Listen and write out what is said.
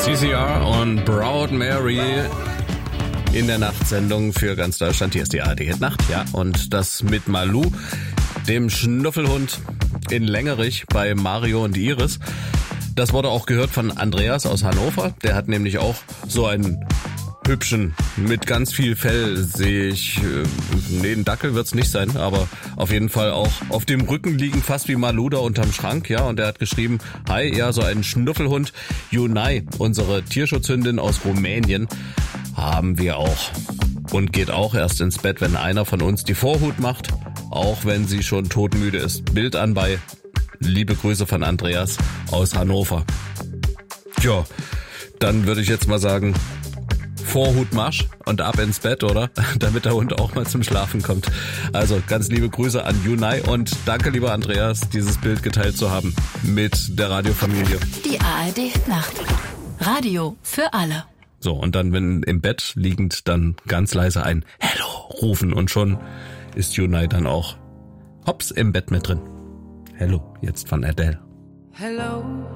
CCR und Proud Mary in der Nachtsendung für ganz Deutschland. Hier ist die ARD-Nacht, ja. Und das mit Malou, dem Schnuffelhund in Längerich bei Mario und Iris. Das wurde auch gehört von Andreas aus Hannover. Der hat nämlich auch so einen hübschen, mit ganz viel Fell sehe ich, ein Dackel wird's nicht sein, aber auf jeden Fall auch auf dem Rücken liegen, fast wie Malou da unterm Schrank, ja, und er hat geschrieben, hi, ja, so einen Schnuffelhund, Junai, unsere Tierschutzhündin aus Rumänien, haben wir auch und geht auch erst ins Bett, wenn einer von uns die Vorhut macht, auch wenn sie schon todmüde ist. Bild anbei, liebe Grüße von Andreas aus Hannover. Tja, dann würde ich jetzt mal sagen, Vorhutmarsch und ab ins Bett, oder? Damit der Hund auch mal zum Schlafen kommt. Also ganz liebe Grüße an Junai und danke, lieber Andreas, dieses Bild geteilt zu haben mit der Radiofamilie. Die ARD-Nacht. Radio für alle. So, und dann, wenn im Bett liegend, dann ganz leise ein Hello rufen und schon ist Junai dann auch hops im Bett mit drin. Hello, jetzt von Adele. Hello.